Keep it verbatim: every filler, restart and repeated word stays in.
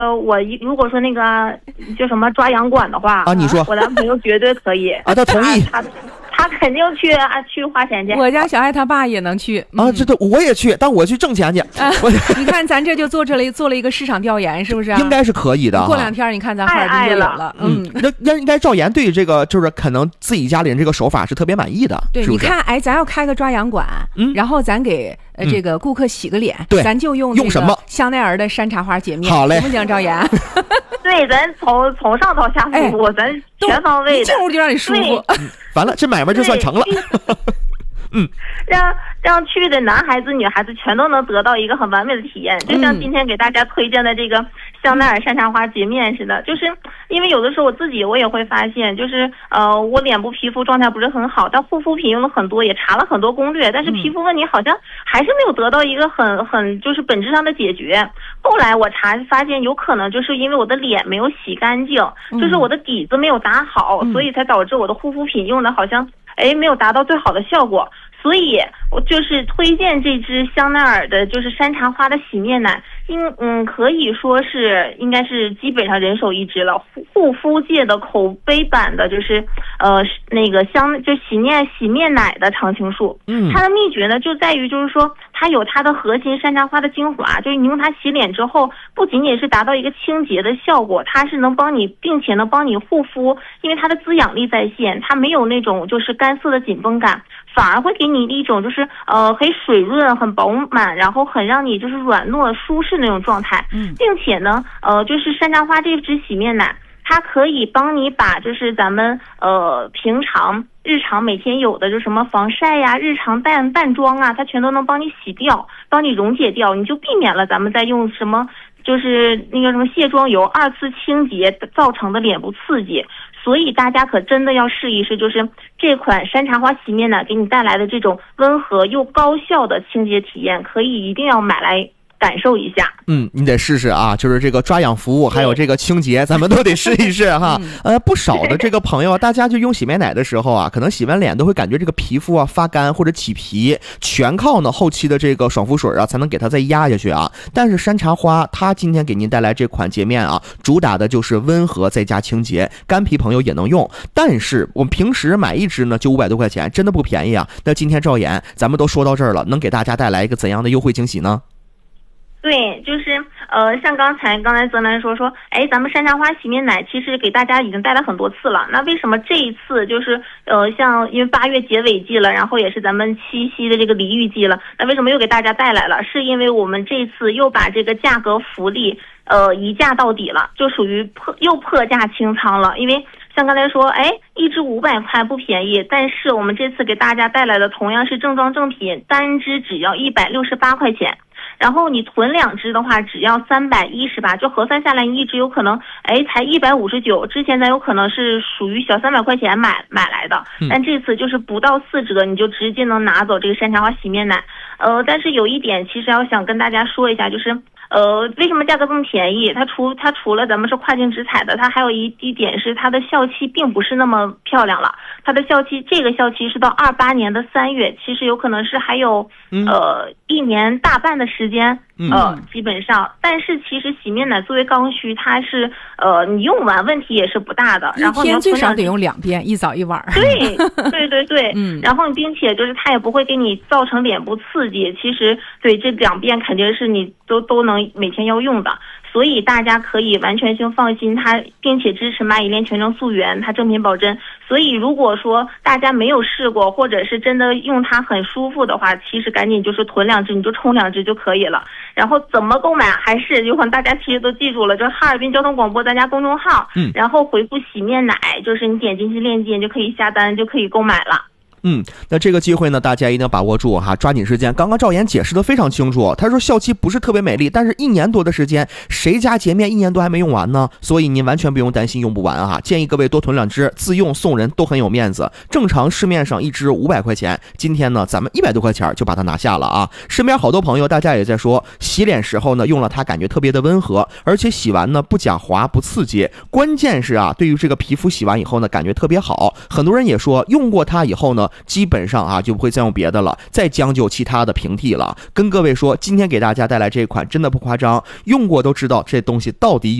呃，我如果说那个叫什么抓痒管的话啊，你说我男朋友绝对可以啊，他同意， 他他肯定去啊，去花钱去。 我家小爱他爸也能去、 嗯、啊，这这我也去，但我去挣钱去。啊、 你看咱这就做这了做了一个市场调研，是不是、啊？ 应该是可以的。 过两天你看咱哈尔滨就有了。 嗯，那那应该赵岩对这个就是可能自己家里人这个手法是特别满意的。 对， 是不是？ 你看，哎，咱要开个抓痒馆，嗯，然后咱给呃这个顾客洗个脸， 对， 咱就用用什么香奈儿的山茶花洁面， 好嘞， 行不行，赵岩？ 对，咱从从上到下服务，哎、咱全方位的， 进屋就让你舒服。 嗯、完了，这买卖就算成了。嗯， 让让去的男孩子、女孩子全都能得到一个很完美的体验，就像今天给大家推荐的这个香奈儿山茶花洁面似的。就是因为有的时候我自己我也会发现，就是呃我脸部皮肤状态不是很好，但护肤品用了很多，也查了很多攻略，但是皮肤问题好像还是没有得到一个很很就是本质上的解决。后来我查发现，有可能就是因为我的脸没有洗干净，就是我的底子没有打好，所以才导致我的护肤品用的好像哎没有达到最好的效果。所以我就是推荐这支香奈儿的就是山茶花的洗面奶，应嗯可以说是应该是基本上人手一支了，护肤界的口碑版的就是呃那个香就洗面洗面奶的常青树。嗯，它的秘诀呢就在于就是说它有它的核心山茶花的精华，就是你用它洗脸之后，不仅仅是达到一个清洁的效果，它是能帮你并且能帮你护肤，因为它的滋养力在线，它没有那种就是干涩的紧绷感，反而会给你一种就是呃很水润、很饱满，然后很让你就是软糯舒适那种状态。嗯，并且呢，呃，就是山茶花这支洗面奶，它可以帮你把就是咱们呃平常日常每天有的就什么防晒呀、日常淡淡妆啊，它全都能帮你洗掉，帮你溶解掉，你就避免了咱们再用什么就是那个什么卸妆油二次清洁造成的脸部刺激。所以大家可真的要试一试，就是这款山茶花洗面奶给你带来的这种温和又高效的清洁体验，可以一定要买来感受一下。 嗯，你得试试啊，就是这个抓痒服务还有这个清洁咱们都得试一试哈。呃，不少的这个朋友大家就用洗面奶的时候啊，可能洗完脸都会感觉这个皮肤啊发干或者起皮，全靠呢后期的这个爽肤水啊才能给它再压下去啊。但是山茶花它今天给您带来这款洁面啊，主打的就是温和再加清洁，干皮朋友也能用。但是我们平时买一支呢就五百多块钱，真的不便宜啊。那今天赵岩咱们都说到这儿了，能给大家带来一个怎样的优惠惊喜呢？ 对，就是呃，像刚才刚才泽南说说，哎，咱们山茶花洗面奶其实给大家已经带来很多次了。那为什么这一次就是呃，像因为八月结尾季了，然后也是咱们七夕的这个梨玉季了，那为什么又给大家带来了？是因为我们这次又把这个价格福利呃一价到底了，就属于破又破价清仓了。因为像刚才说，哎，一支五百块不便宜，但是我们这次给大家带来的同样是正装正品，单支只要一百六十八块钱。然后你囤两支的话，只要三百一十八，就核算下来，你一支有可能，哎，才一百五十九。之前咱有可能是属于小三百块钱买买来的，但这次就是不到四折，你就直接能拿走这个山茶花洗面奶。呃，但是有一点，其实要想跟大家说一下，就是。呃，为什么价格这么便宜？它除它除了咱们是跨境直采的，它还有一一点是它的效期并不是那么漂亮了。它的效期，这个效期是到二八年的三月，其实有可能是还有呃一年大半的时间，呃，基本上。但是其实洗面奶作为刚需，它是呃你用完问题也是不大的。然后一天最少得用两遍，一早一晚。 对对对对，嗯。然后并且就是它也不会给你造成脸部刺激。其实对这两遍肯定是你都都能。每天要用的，所以大家可以完全性放心它，并且支持蚂蚁链全程溯源，它正品保真。所以如果说大家没有试过，或者是真的用它很舒服的话，其实赶紧就是囤两支，你就冲两支就可以了。然后怎么购买，还是有可能大家其实都记住了，就是哈尔滨交通广播咱家公众号，嗯，然后回复洗面奶，就是你点进去链接就可以下单，就可以购买了。 嗯，那这个机会呢，大家一定要把握住哈，抓紧时间。刚刚赵岩解释的非常清楚，他说效期不是特别美丽，但是一年多的时间，谁家洁面一年多还没用完呢？所以您完全不用担心用不完啊！建议各位多囤两支，自用送人都很有面子。正常市面上一支五百块钱，今天呢咱们一百多块钱就把它拿下了啊！身边好多朋友大家也在说，洗脸时候呢用了它感觉特别的温和，而且洗完呢不假滑不刺激，关键是啊，对于这个皮肤洗完以后呢感觉特别好。很多人也说用过它以后呢。 基本上啊就不会再用别的了，再将就其他的平替了。跟各位说，今天给大家带来这款真的不夸张，用过都知道这东西到底有